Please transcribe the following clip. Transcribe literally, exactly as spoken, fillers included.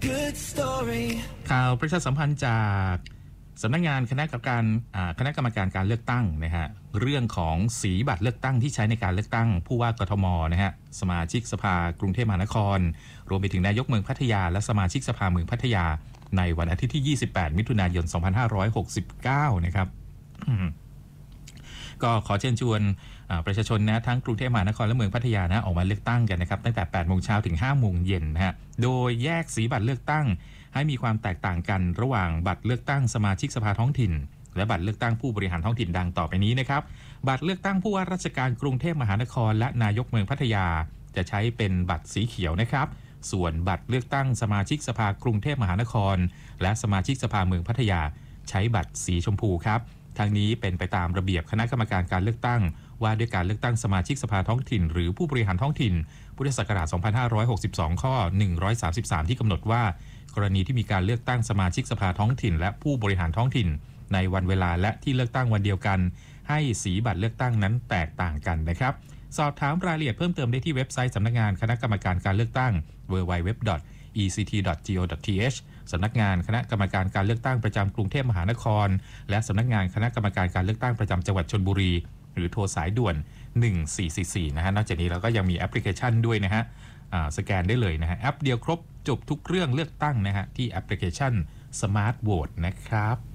ข่าวประชาสัมพันธ์จากสำนักงานคณะกรรมการคณะกรรมการการเลือกตั้งนะฮะเรื่องของสีบัตรเลือกตั้งที่ใช้ในการเลือกตั้งผู้ว่ากทมนะฮะสมาชิกสภากรุงเทพมหานครรวมไปถึงนายกเมืองพัทยาและสมาชิกสภาเมืองพัทยาในวันอาทิตย์ที่ยี่สิบแปดมิถุนายนสองพันห้าร้อยหกสิบเก้านะครับก็ขอเชิญชวนประชาชนนะทั้งกรุงเทพมหานครและเมืองพัทยานะออกมาเลือกตั้งกันนะครับตั้งแต่แปดโมงเช้าถึงห้าโมงเย็นนะฮะโดยแยกสีบัตรเลือกตั้งให้มีความแตกต่างกันระหว่างบัตรเลือกตั้งสมาชิกสภาท้องถิ่นและบัตรเลือกตั้งผู้บริหารท้องถิ่นดังต่อไปนี้นะครับบัตรเลือกตั้งผู้ว่าราชการกรุงเทพมหานครและนายกเมืองพัทยาจะใช้เป็นบัตรสีเขียวนะครับส่วนบัตรเลือกตั้งสมาชิกสภากรุงเทพมหานครและสมาชิกสภาเมืองพัทยาใช้บัตรสีชมพูครับทั้งนี้เป็นไปตามระเบียบคณะกรรมการการเลือกตั้งว่าด้วยการเลือกตั้งสมาชิกสภาท้องถิ่นหรือผู้บริหารท้องถิ่นพุทธศักราชสองพันห้าร้อยหกสิบสองข้อหนึ่งร้อยสามสิบสามที่กำหนดว่ากรณีที่มีการเลือกตั้งสมาชิกสภาท้องถิ่นและผู้บริหารท้องถิ่นในวันเวลาและที่เลือกตั้งวันเดียวกันให้สีบัตรเลือกตั้งนั้นแตกต่างกันนะครับสอบถามรายละเอียดเพิ่มเติมได้ที่เว็บไซต์สำนักงานคณะกรรมการการเลือกตั้ง ดับเบิลยู ดับเบิลยู ดับเบิลยู ดอท อี ซี ที ดอท จี โอ ดอท ที เอช สำนักงานคณะกรรมการการเลือกตั้งประจำกรุงเทพมหานครและสำนักงานคณะกรรมการการเลือกตั้งประจำจังหวัดชลบุรีหรือโทรสายด่วนหนึ่งสี่สี่สี่นะฮะนอกจากนี้เราก็ยังมีแอปพลิเคชันด้วยนะฮะสแกนได้เลยนะฮะแอปเดียวครบจบทุกเรื่องเลือกตั้งนะฮะที่แอปพลิเคชัน Smart Vote นะครับ